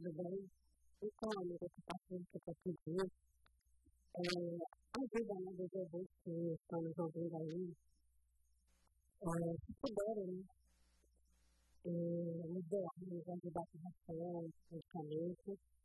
tudo bem? Então, amiga, que paciência que eu pedi, ajuda, né, dos ouvintes que estão nos ouvindo aí, se puderem, né, nos doar, nos ajudar com ração, medicamentos,